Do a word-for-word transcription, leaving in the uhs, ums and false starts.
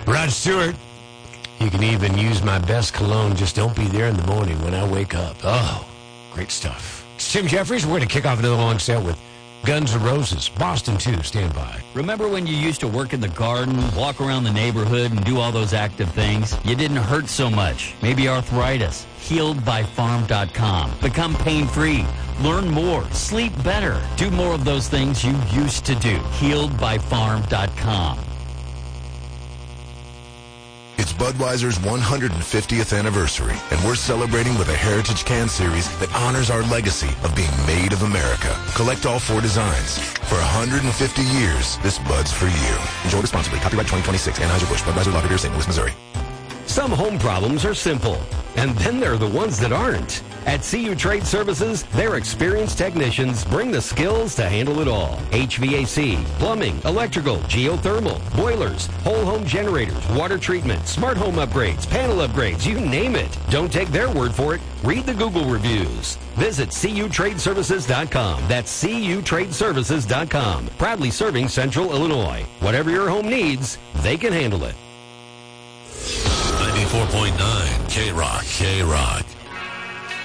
Rod Stewart. You can even use my best cologne. Just don't be there in the morning when I wake up. Oh, great stuff. It's Tim Jeffries. We're going to kick off another long set with Guns N' Roses. Boston, too. Stand by. Remember when you used to work in the garden, walk around the neighborhood, and do all those active things? You didn't hurt so much. Maybe arthritis. healed by farm dot com. Become pain-free. Learn more. Sleep better. Do more of those things you used to do. healed by farm dot com. It's Budweiser's one hundred fiftieth anniversary, and we're celebrating with a Heritage Can Series that honors our legacy of being made of America. Collect all four designs. For one hundred fifty years, this Bud's for you. Enjoy responsibly. Copyright twenty twenty-six. Anheuser-Busch. Budweiser Lager Beer, Saint Louis, Missouri. Some home problems are simple, and then there are the ones that aren't. At C U Trade Services, their experienced technicians bring the skills to handle it all. H V A C, plumbing, electrical, geothermal, boilers, whole home generators, water treatment, smart home upgrades, panel upgrades, you name it. Don't take their word for it. Read the Google reviews. Visit C U Trade Services dot com. That's C U Trade Services dot com. Proudly serving Central Illinois. Whatever your home needs, they can handle it. ninety-four point nine K-Rock, K-Rock.